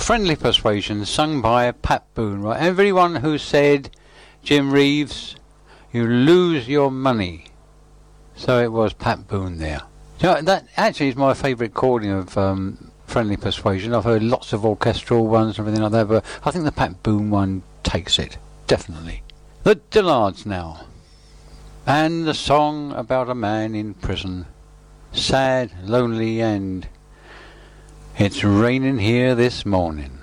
Friendly Persuasion, sung by Pat Boone. Right, everyone who said, Jim Reeves, you lose your money. So it was Pat Boone there. You know, that actually is my favourite recording of Friendly Persuasion. I've heard lots of orchestral ones and everything like that, but I think the Pat Boone one takes it, definitely. The Dillards now. And the song about a man in prison. Sad, lonely end. It's raining here this morning.